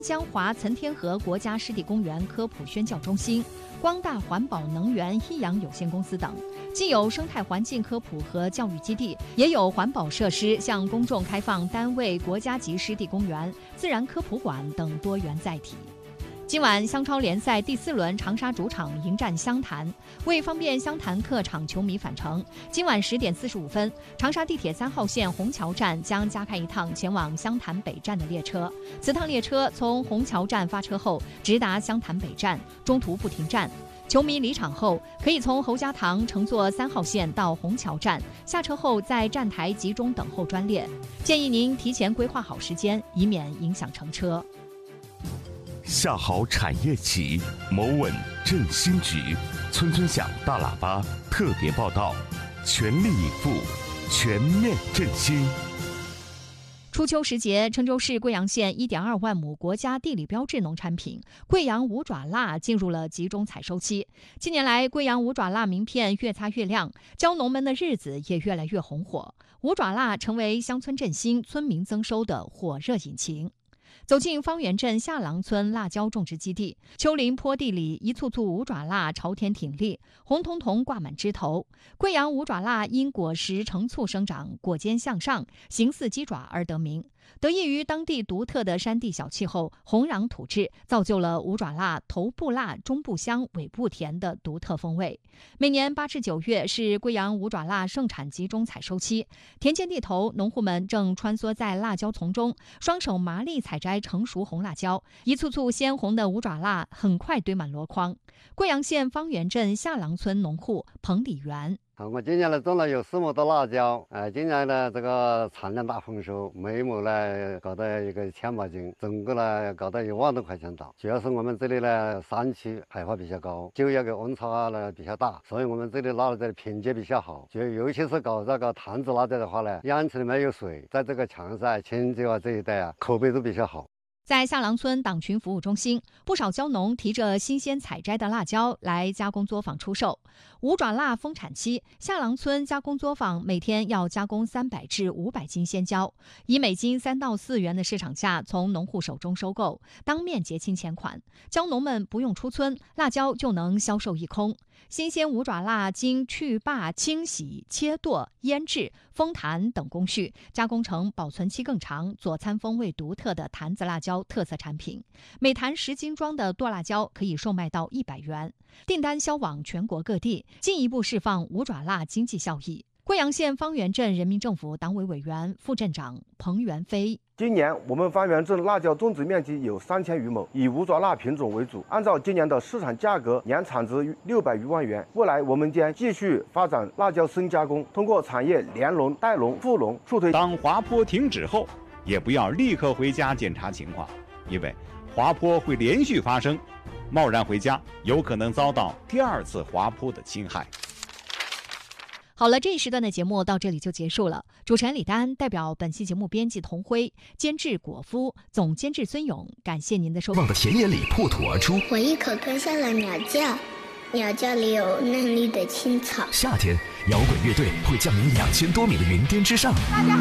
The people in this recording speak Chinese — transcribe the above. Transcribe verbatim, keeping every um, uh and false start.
江华岑天河国家湿地公园科普宣教中心、光大环保能源益阳有限公司等，既有生态环境科普和教育基地，也有环保设施向公众开放单位国家级湿地公园、自然科普馆等多元载体。今晚湘超联赛第四轮长沙主场迎战湘潭，为方便湘潭客场球迷返程，今晚十点四十五分，长沙地铁三号线虹桥站将加开一趟前往湘潭北站的列车。此趟列车从虹桥站发车后，直达湘潭北站，中途不停站。球迷离场后，可以从侯家塘乘坐三号线到虹桥站，下车后在站台集中等候专列。建议您提前规划好时间，以免影响乘车。 下好产业企，谋稳振兴局，村村响大喇叭特别报道，全力以赴，全面振兴。 初秋时节，郴州市贵阳县 一点二万亩国家地理标志农产品贵阳五爪辣进入了集中采收期。近年来，贵阳五爪辣名片越擦越亮，椒农们的日子也越来越红火。五爪辣成为乡村振兴、村民增收的火热引擎。走进方圆镇下郎村辣椒种植基地，丘陵坡地里一簇簇五爪辣朝天挺立，红彤彤挂满枝头。贵阳五爪辣因果实成簇生长，果尖向上，形似鸡爪而得名。得益于当地独特的山地小气候、红壤土质，造就了五爪辣头部辣、中部香、尾部甜的独特风味。每年八至九月是贵阳五爪辣盛产集中采收期，田间地头，农户们正穿梭在辣椒丛中，双手麻利采摘成熟红辣椒，一簇簇鲜红的五爪辣很快堆满箩筐。贵阳县方圆镇下郎村农户彭礼元。 我今年呢种了有四亩多辣椒，呃，今年呢这个产量大丰收，每一亩呢搞到一个千把斤，总共呢搞到一万多块钱大。主要是我们这里呢山区海拔比较高，就业个温差呢比较大，所以我们这里辣椒的品质比较好。就尤其是搞这个坛子辣椒的话呢，养殖里面有水，在这个强晒、青州啊这一带啊，口碑都比较好。 在下郎村党群服务中心，不少椒农提着新鲜采摘的辣椒来加工作坊出售。五爪辣丰产期，下郎村加工作坊每天要加工三百至五百斤鲜椒，以每斤三到四元的市场价从农户手中收购，当面结清钱款。椒农们不用出村，辣椒就能销售一空。新鲜五爪辣经去疤、清洗、切剁、腌制、封坛等工序，加工成保存期更长、佐餐风味独特的坛子辣椒特色产品。每坛十斤装的剁辣椒可以售卖到一百元，订单销往全国各地，进一步释放五爪辣经济效益。贵阳县方圆镇人民政府党委委员、副镇长彭元飞。 今年我们方圆镇辣椒种植面积有三千余亩，以五爪辣品种为主。按照今年的市场价格，年产值六百余万元。未来我们将继续发展辣椒深加工，通过产业联农、带农、副农促推。 当滑坡停止后，也不要立刻回家检查情况，因为滑坡会连续发生，贸然回家有可能遭到第二次滑坡的侵害。 好了，这一时段的节目到这里就结束了。主持人李丹代表本期节目编辑童辉、监制果夫、总监制孙勇，感谢您的收听。 望的田野里破土而出， 我一口吞下了鸟叫，鸟叫里有嫩绿的青草。 夏天，摇滚乐队会降临两千多米的云巅之上。大家好。